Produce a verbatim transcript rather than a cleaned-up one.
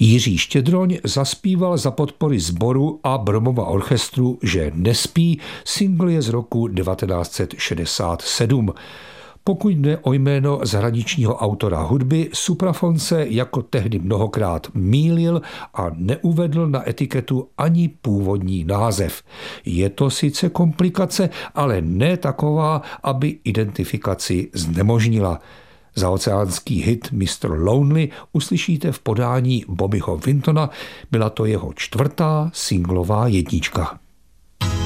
Jiří Štědroň zaspíval za podpory sboru a Bromova orchestru Že nespí, singl je z roku devatenáct set šedesát sedm. Pokud jde o jméno zahraničního autora hudby, Supraphon se jako tehdy mnohokrát mýlil a neuvedl na etiketu ani původní název. Je to sice komplikace, ale ne taková, aby identifikaci znemožnila. Zaoceánský hit mister Lonely uslyšíte v podání Bobbyho Wintona, byla to jeho čtvrtá singlová jednička.